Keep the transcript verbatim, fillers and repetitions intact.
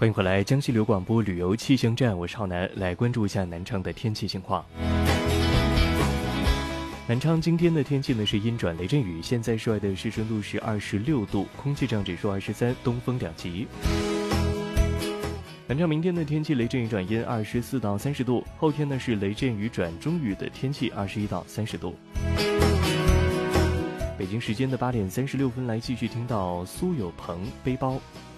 欢迎回来，江西流广播旅游气象站，我是浩南，来关注一下南昌的天气情况。南昌今天的天气呢是阴转雷阵雨，现在室外的摄氏度是二十六度，空气质量指数二十三，东风两级。南昌明天的天气雷阵雨转阴，二十四到三十度，后天呢是雷阵雨转中雨的天气，二十一到三十度。北京时间的八点三十六分，来继续听到苏有朋背包。